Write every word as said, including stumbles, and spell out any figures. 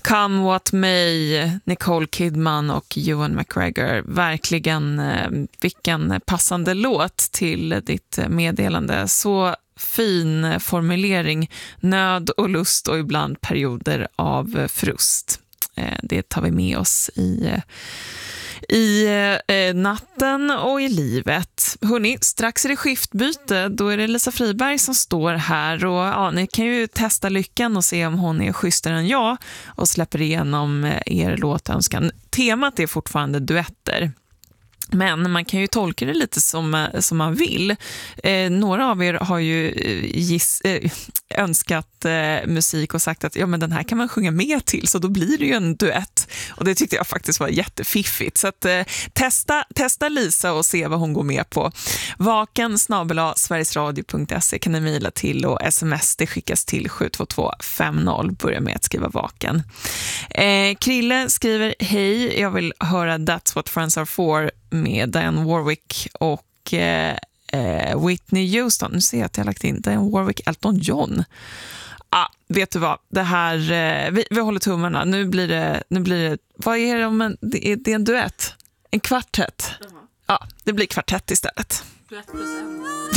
Come What May, Nicole Kidman och Ewan McGregor. Verkligen eh, vilken passande låt till ditt meddelande. Så fin formulering, nöd och lust och ibland perioder av frust. Eh, det tar vi med oss i... i eh, natten och i livet. Hörrni, strax är det skiftbyte. Då är det Lisa Friberg som står här. Och ja, ni kan ju testa lyckan och se om hon är schysstare än jag och släpper igenom er låtönskan. Temat är fortfarande duetter. Men man kan ju tolka det lite som, som man vill. Eh, några av er har ju giss, eh, önskat eh, musik och sagt att ja, men den här kan man sjunga med till, så då blir det ju en duett. Och det tyckte jag faktiskt var jättefiffigt. Så att, eh, testa, testa Lisa och se vad hon går med på. Vaken snabel-a sverigesradio punkt se kan ni mejla till, och sms det skickas till sju två två fem noll. Börja med att skriva vaken. Eh, Krille skriver: hej, jag vill höra That's What Friends Are For med Dionne Warwick och eh, Whitney Houston. Nu ser jag att jag har lagt in Dionne Warwick, Elton John. Ah, vet du vad? Det här, eh, vi, vi håller tummarna. Nu blir det, nu blir det, vad är det om en, det är, det är en duett? En kvartett? Ja, uh-huh. ah, det blir kvartett istället. Duett plus en.